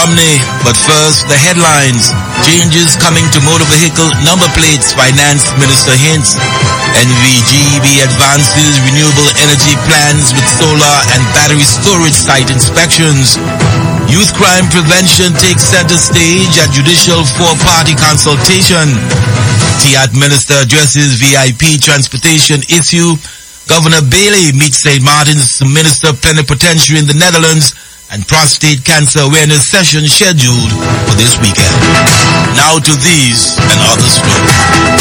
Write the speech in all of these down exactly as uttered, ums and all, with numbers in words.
Romney. But first, the headlines. Changes coming to motor vehicle number plates, Finance Minister hints. N V G E B advances renewable energy plans with solar and battery storage site inspections. Youth crime prevention takes center stage at judicial four-party consultation. T A T Minister addresses V I P transportation issue. Governor Bailey meets Saint Martin's Minister Plenipotentiary in the Netherlands, and prostate cancer awareness session scheduled for this weekend. Now to these and other stories.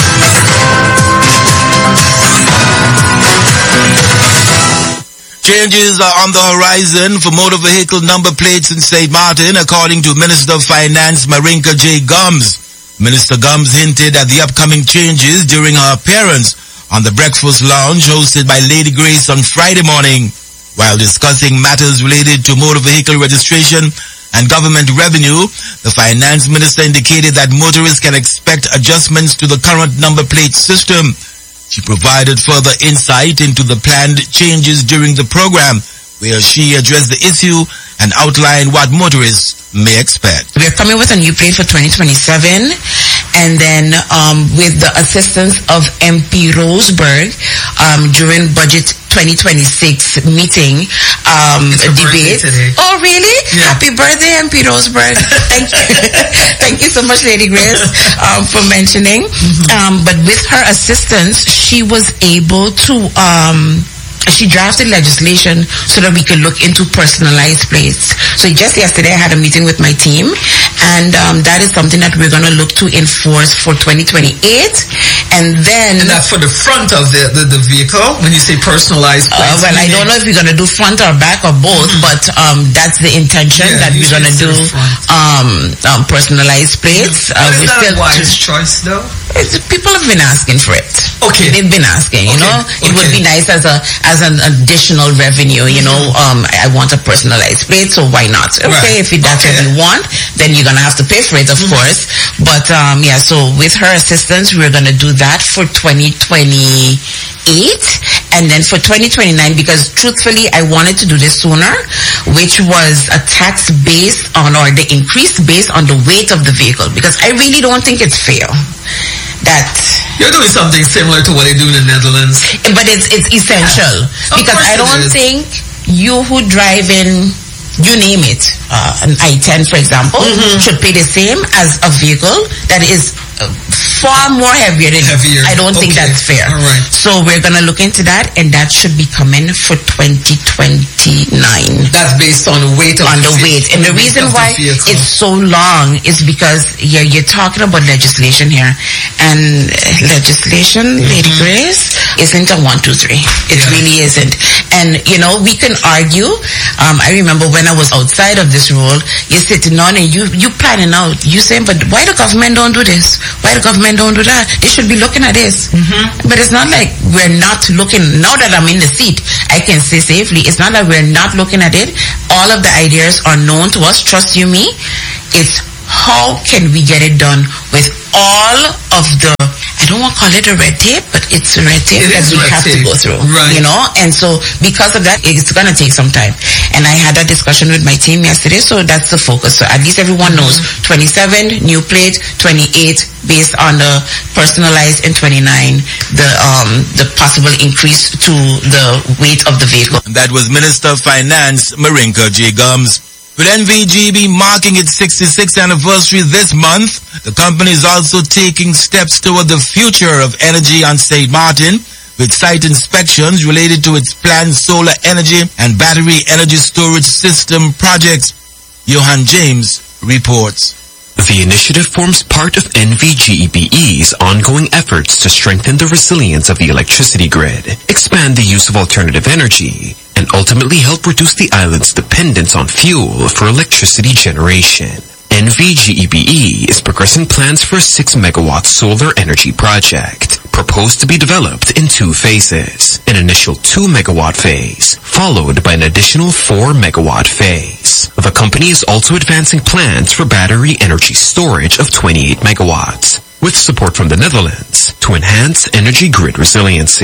Changes are on the horizon for motor vehicle number plates in Saint Martin, according to Minister of Finance Marinka J. Gums. Minister Gums hinted at the upcoming changes during her appearance on the breakfast lounge hosted by Lady Grace on Friday morning. While discussing matters related to motor vehicle registration and government revenue, the finance minister indicated that motorists can expect adjustments to the current number plate system. She provided further insight into the planned changes during the program, where she addressed the issue and outlined what motorists may expect. We are coming with a new plate for twenty twenty-seven, and then um, with the assistance of M P Roseberg um, during budget twenty twenty-six meeting um, debate. Oh, really? Yeah. Happy birthday, M P Roseberg. Thank you. Thank you so much, Lady Grace, um, for mentioning. Mm-hmm. Um, but with her assistance, she was able to... Um, She drafted legislation so that we could look into personalized plates. So just yesterday I had a meeting with my team, and um, that is something that we're going to look to enforce for twenty twenty-eight. And then... And that's for the front of the, the, the vehicle, when you say personalized plates? Uh, well, I don't know if we're going to do front or back or both, mm-hmm. but um, that's the intention, yeah, that we're going to do um, um, personalized plates. Mm-hmm. Uh, is that a wise choice, though? It's, people have been asking for it. Okay. They've been asking, you okay. know. It okay. would be nice as a as an additional revenue, you know. Um, I want a personalized plate, so why not? Okay, right. If that's okay. what you want, then you're gonna have to pay for it, of mm-hmm. course. But um, yeah, so with her assistance, we're gonna do that for twenty twenty-eight, and then for twenty twenty-nine, because truthfully, I wanted to do this sooner, which was a tax based on, or the increase based on the weight of the vehicle, because I really don't think it's fair that you're doing something similar to what they do in the Netherlands, but it's it's essential, yeah. because I don't think you who drive in, you name it, uh, an I ten, for example, mm-hmm. should pay the same as a vehicle that is uh, far more heavier than heavier. I don't okay. think that's fair. All right. So we're gonna look into that, and that should be coming for twenty twenty-nine. That's based on the weight of on the, the weight. And the, the reason why the it's so long is because you're, you're talking about legislation here, and legislation, mm-hmm. Lady Grace, isn't a one, two, three. It yeah. really isn't. And you know, we can argue. Um, I remember when I was outside of this role, you're sitting on and you you planning out. You saying, but why the government don't do this? Why the government don't do that? They should be looking at this. Mm-hmm. But it's not like we're not looking. Now that I'm in the seat, I can say safely, it's not that we're not looking at it. All of the ideas are known to us. Trust you me. It's how can we get it done with all of the, I don't want to call it a red tape, but it's a red tape it that we have tape. to go through, right. you know. And so because of that, it's going to take some time. And I had that discussion with my team yesterday, so that's the focus. So at least everyone knows, twenty-seven new plate, twenty-eight based on the personalized, and twenty-nine the um the possible increase to the weight of the vehicle. That was Minister of Finance Marinka J. Gums. With N V G E B marking its sixty-sixth anniversary this month, the company is also taking steps toward the future of energy on Saint Martin, with site inspections related to its planned solar energy and battery energy storage system projects. Johan James reports. The initiative forms part of N V G E B E's ongoing efforts to strengthen the resilience of the electricity grid, expand the use of alternative energy, and ultimately help reduce the island's dependence on fuel for electricity generation. N V G E B E is progressing plans for a six megawatt solar energy project, proposed to be developed in two phases, an initial two megawatt phase, followed by an additional four megawatt phase. The company is also advancing plans for battery energy storage of twenty-eight megawatts, with support from the Netherlands, to enhance energy grid resiliency.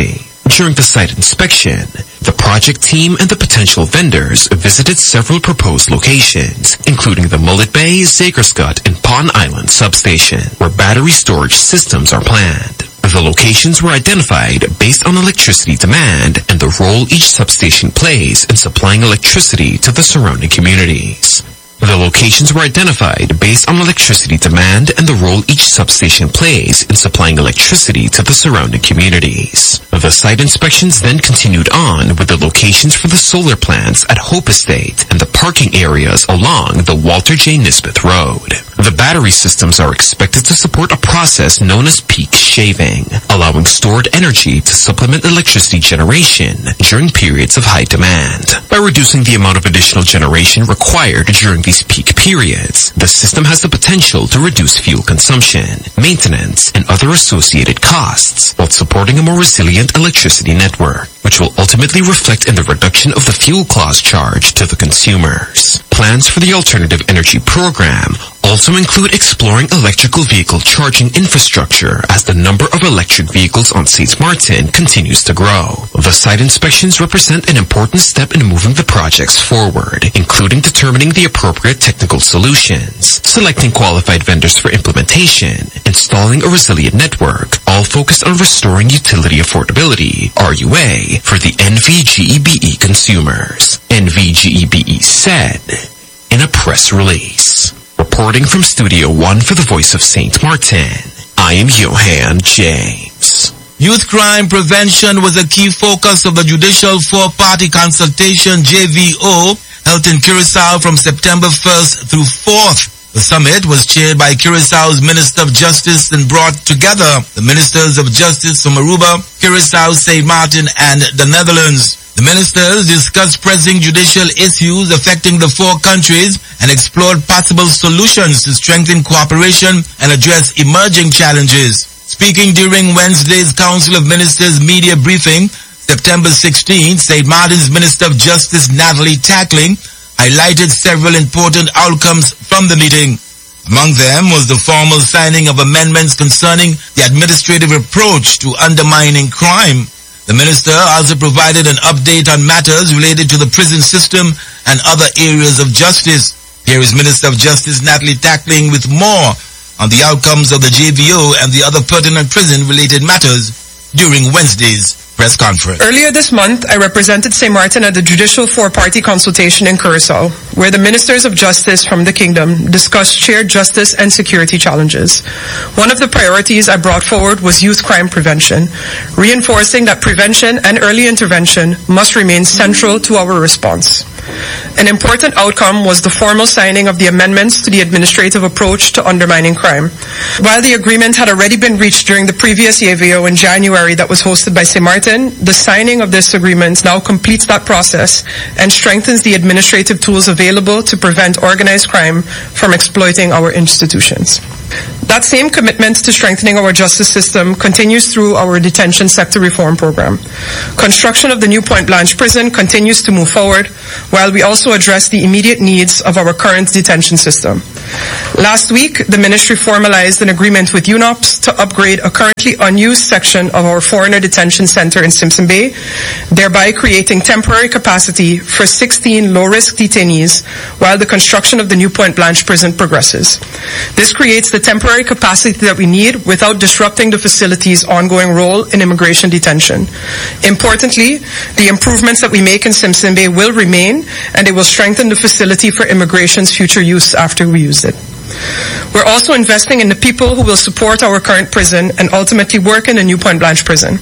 During the site inspection, the project team and the potential vendors visited several proposed locations, including the Mullet Bay, Zagersgut, and Pond Island substation, where battery storage systems are planned. The locations were identified based on electricity demand and the role each substation plays in supplying electricity to the surrounding communities. The locations were identified based on electricity demand and the role each substation plays in supplying electricity to the surrounding communities. The site inspections then continued on with the locations for the solar plants at Hope Estate and the parking areas along the Walter J. Nisbeth Road. The battery systems are expected to support a process known as peak shaving, allowing stored energy to supplement electricity generation during periods of high demand. By reducing the amount of additional generation required during these peak periods, the system has the potential to reduce fuel consumption, maintenance, and other associated costs while supporting a more resilient electricity network, which will ultimately reflect in the reduction of the fuel cost charge to the consumers. Plans for the Alternative Energy Program also include exploring electrical vehicle charging infrastructure as the number of electric vehicles on Saint Martin continues to grow. The site inspections represent an important step in moving the projects forward, including determining the appropriate technical solutions, selecting qualified vendors for implementation, installing a resilient network, all focused on restoring utility affordability, R U A, for the N V G E B E consumers. N V G E B E said in a press release. Reporting from Studio One for the Voice of Saint Martin, I am Johan James. Youth crime prevention was a key focus of the Judicial Four-Party Consultation J V O held in Curacao from September first through fourth. The summit was chaired by Curaçao's Minister of Justice and brought together the Ministers of Justice from Aruba, Curacao, Saint Martin, and the Netherlands. The ministers discussed pressing judicial issues affecting the four countries and explored possible solutions to strengthen cooperation and address emerging challenges. Speaking during Wednesday's Council of Ministers media briefing, September sixteenth, Saint Martin's Minister of Justice Natalie Tackling highlighted several important outcomes from the meeting. Among them was the formal signing of amendments concerning the administrative approach to undermining crime. The minister also provided an update on matters related to the prison system and other areas of justice. Here is Minister of Justice Natalie Tackling with more on the outcomes of the J V O and the other pertinent prison-related matters during Wednesday's press conference. Earlier this month, I represented Saint Martin at the Judicial Four-Party Consultation in Curacao, where the Ministers of Justice from the Kingdom discussed shared justice and security challenges. One of the priorities I brought forward was youth crime prevention, reinforcing that prevention and early intervention must remain central to our response. An important outcome was the formal signing of the amendments to the administrative approach to undermining crime. While the agreement had already been reached during the previous J V O in January that was hosted by Saint Martin, the signing of this agreement now completes that process and strengthens the administrative tools available to prevent organized crime from exploiting our institutions. That same commitment to strengthening our justice system continues through our detention sector reform program. Construction of the new Point Blanche prison continues to move forward, while we also address the immediate needs of our current detention system. Last week, the ministry formalized an agreement with U N O P S to upgrade a currently unused section of our foreigner detention center in Simpson Bay, thereby creating temporary capacity for sixteen low-risk detainees while the construction of the new Point Blanche prison progresses. This creates the temporary capacity that we need without disrupting the facility's ongoing role in immigration detention. Importantly, the improvements that we make in Simpson Bay will remain, and it will strengthen the facility for immigration's future use after we use it. We're also investing in the people who will support our current prison and ultimately work in the new Point Blanche prison.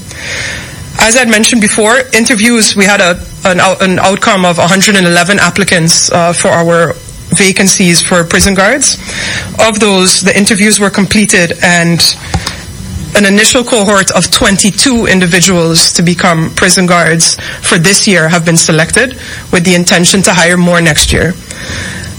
As I had mentioned before, interviews, we had a, an, an outcome of one hundred eleven applicants uh, for our vacancies for prison guards. Of those, the interviews were completed and an initial cohort of twenty-two individuals to become prison guards for this year have been selected with the intention to hire more next year.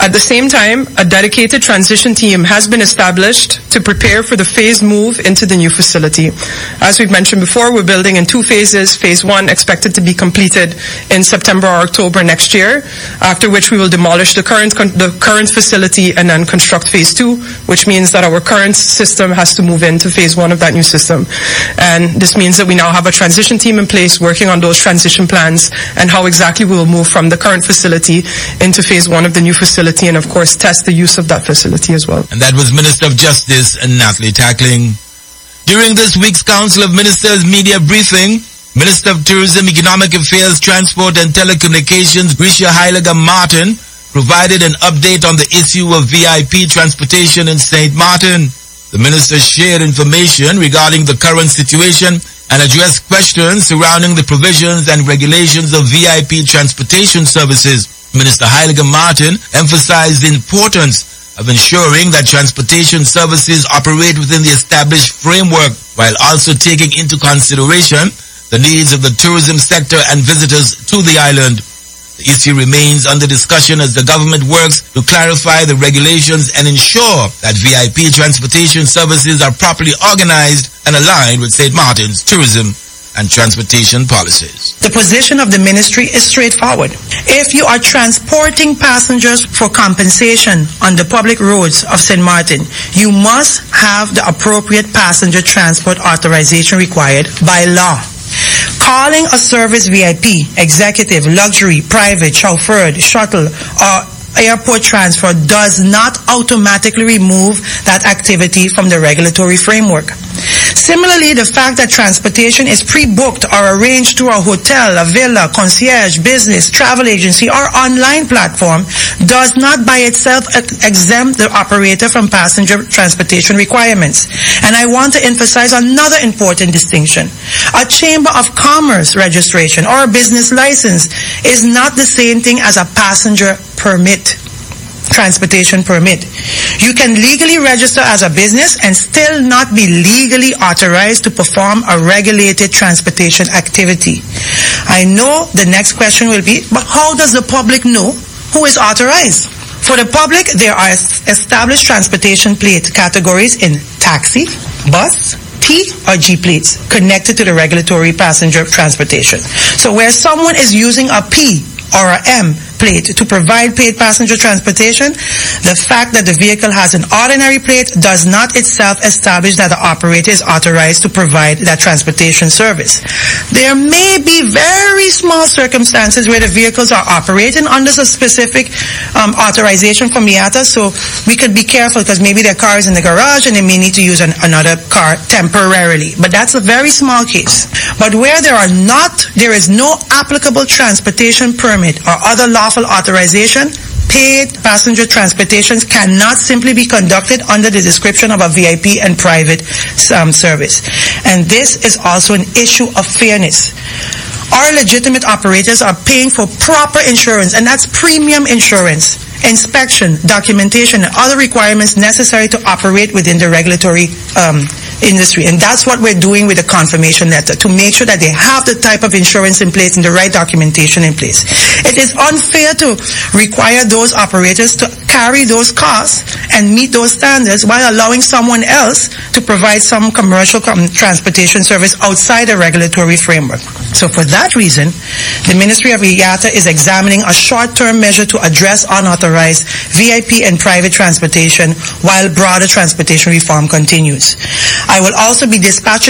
At the same time, a dedicated transition team has been established to prepare for the phased move into the new facility. As we've mentioned before, we're building in two phases. Phase one expected to be completed in September or October next year, after which we will demolish the current the current facility and then construct phase two, which means that our current system has to move into phase one of that new system. And this means that we now have a transition team in place working on those transition plans and how exactly we will move from the current facility into phase one of the new facility, and of course test the use of that facility as well. And that was Minister of Justice Natalie Tackling. During this week's Council of Ministers media briefing, Minister of Tourism, Economic Affairs, Transport and Telecommunications Grisha Heiliger-Martin provided an update on the issue of V I P transportation in Saint Martin. The minister shared information regarding the current situation and addressed questions surrounding the provisions and regulations of V I P transportation services. Minister Heiliger-Martin emphasized the importance of ensuring that transportation services operate within the established framework while also taking into consideration the needs of the tourism sector and visitors to the island. The issue remains under discussion as the government works to clarify the regulations and ensure that V I P transportation services are properly organized and aligned with Saint Martin's tourism and transportation policies. The position of the ministry is straightforward. If you are transporting passengers for compensation on the public roads of Saint Martin, you must have the appropriate passenger transport authorization required by law. Calling a service V I P, executive, luxury, private, chauffeured, shuttle, or airport transfer does not automatically remove that activity from the regulatory framework. Similarly, the fact that transportation is pre-booked or arranged through a hotel, a villa, concierge, business, travel agency, or online platform does not by itself exempt the operator from passenger transportation requirements. And I want to emphasize another important distinction. A Chamber of Commerce registration or a business license is not the same thing as a passenger permit. Transportation permit. You can legally register as a business and still not be legally authorized to perform a regulated transportation activity. I know the next question will be, but how does the public know who is authorized? For the public, there are established transportation plate categories in taxi, bus, T or G plates connected to the regulatory passenger transportation. So where someone is using a P or a M plate to provide paid passenger transportation, the fact that the vehicle has an ordinary plate does not itself establish that the operator is authorized to provide that transportation service. There may be very small circumstances where the vehicles are operating under a specific um, authorization from I A T A, so we could be careful because maybe their car is in the garage and they may need to use an, another car temporarily. But that's a very small case. But where there are not, there is no applicable transportation permit or other lawful authorization, paid passenger transportations cannot simply be conducted under the description of a V I P and private um, service. And this is also an issue of fairness. Our legitimate operators are paying for proper insurance, and that's premium insurance, inspection, documentation, and other requirements necessary to operate within the regulatory um, industry. And that's what we're doing with the confirmation letter, to make sure that they have the type of insurance in place and the right documentation in place. It is unfair to require those operators to carry those costs and meet those standards while allowing someone else to provide some commercial com- transportation service outside the regulatory framework. So for that reason, the Ministry of I A T A is examining a short-term measure to address unauthorized V I P and private transportation while broader transportation reform continues. I will also be dispatching